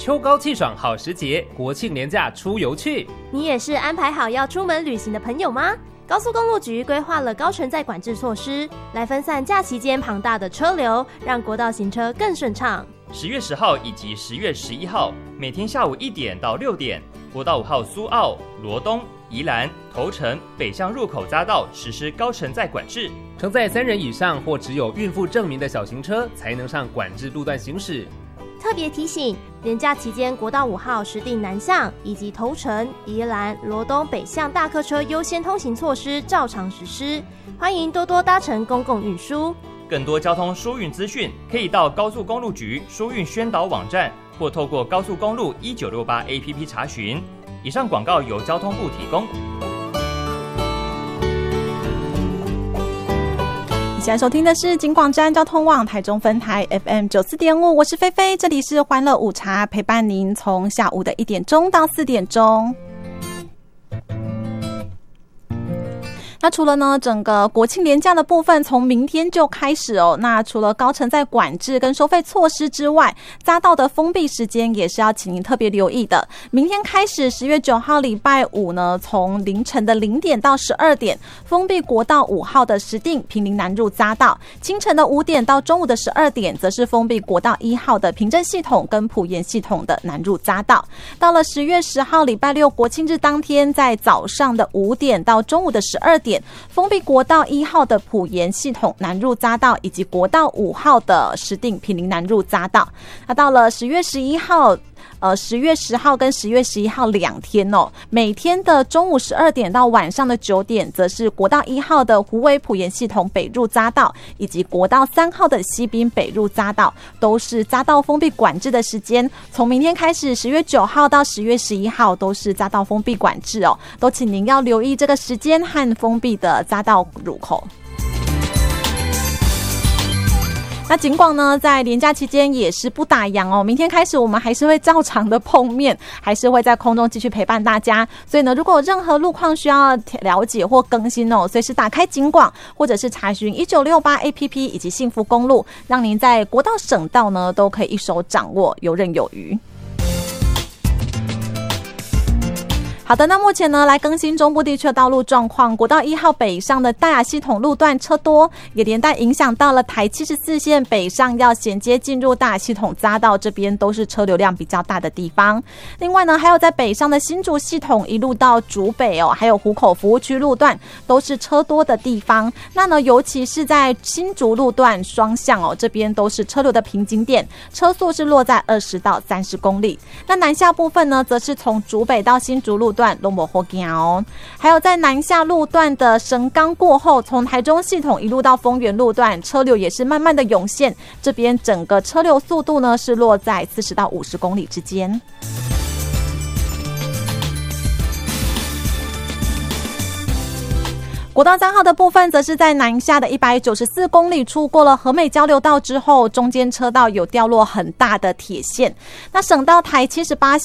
秋高气爽好时节，国庆连假出游去。 你也是安排好要出门旅行的朋友吗？高速公路局规划了高承载管制措施，来分散假期间庞大的车流，让国道行车更顺畅。 10月10号以及10月11号，每天下午1点到6点，国道5号苏澳、罗东、宜兰、头城北向入口匝道实施高承载管制， 承载3人以上或只有孕妇证明的小型车才能上管制路段行驶。 特别提醒，连假期间国道5号实定南向以及头城、宜兰、罗东北向大客车优先通行措施照常实施，欢迎多多搭乘公共运输。 更多交通疏运资讯，可以到高速公路局疏运宣导网站，或透过高速公路1968 APP 查询。以上广告由交通部提供。 现在收听的是警广站交通网台中分台 FM 94.5，我是菲菲，这里是欢乐午茶，陪伴您从下午的1点钟到4点钟。那除了呢，整个国庆连假的部分从明天就开始哦。那除了高承载管制跟收费措施之外，匝道的封闭时间也是要请您特别留意的。明天开始10月9号礼拜五呢，从凌晨的0点到12点，封闭国道5号的石碇坪林南入匝道；清晨的5点到中午的12点，则是封闭国道1号的平镇系统跟埔盐系统的南入匝道。到了10月10号礼拜六国庆日当天，在早上的5点到中午的12点，封闭国道1号的埔盐系统南入匝道，以及国道5号的石碇坪林南入匝道。那到了10月11号10月10号跟10月11号2天哦，每天的中午12点到晚上的9点，则是国道1号的虎尾埔盐系统北入匝道，以及国道3号的西滨北入匝道，都是匝道封闭管制的时间。从明天开始10月9号到10月11号都是匝道封闭管制哦，都请您要留意这个时间和封闭的匝道入口。那警广呢，在连假期间也是不打烊哦。明天开始我们还是会照常的碰面，还是会在空中继续陪伴大家。所以呢，如果有任何路况需要了解或更新哦，随时打开警广，或者是查询1968 APP 以及幸福公路，让您在国道省道呢都可以一手掌握，游刃有余。好的，那目前呢来更新中部地区的道路状况。国道1号北上的大雅系统路段车多，也连带影响到了台74线北上要衔接进入大雅系统匝道，这边都是车流量比较大的地方。另外呢，还有在北上的新竹系统一路到竹北哦，还有湖口服务区路段都是车多的地方。那呢，尤其是在新竹路段双向哦，这边都是车流的瓶颈点，车速是落在20到30公里。那南下部分呢，则是从竹北到新竹路段都没好走哦。还有在南下路段的神冈过后，从台中系统一路到丰原路段，车流也是慢慢的涌现，这边整个车流速度呢是落在40到50公里之间。国道3号的部分，则是在南下的194公里处过了和美交流道之后，中间车道有掉落很大的铁线。那省道台78